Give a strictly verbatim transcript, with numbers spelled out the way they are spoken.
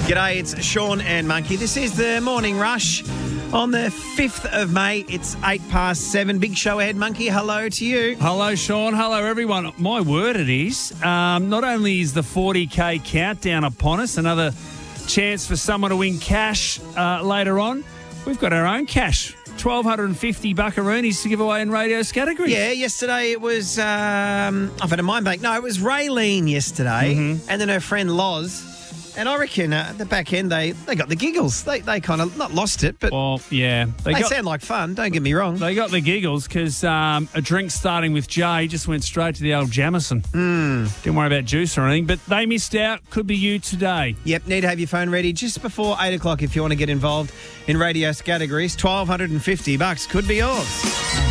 G'day, it's Sean and Monkey. This is the Morning Rush on the fifth of May. It's eight past seven. Big show ahead, Monkey. Hello to you. Hello, Sean. Hello, everyone. My word, it is. Um, not only is the forty K countdown upon us, another chance for someone to win cash uh, later on, we've got our own cash. twelve fifty buckaroonies to give away in radio's category. Yeah, yesterday it was, um, I've had a mind bank. No, it was Raylene yesterday Mm-hmm. and then her friend Loz. And I reckon uh, at the back end, they, they got the giggles. They they kind of, not lost it, but Well, yeah. they, got, sound like fun, don't get me wrong. They got the giggles because um, a drink starting with J just went straight to the old Jamison. Mm. Didn't worry about juice or anything, but they missed out. Could be you today. Yep, need to have your phone ready just before eight o'clock if you want to get involved in radio's categories. twelve fifty bucks could be yours.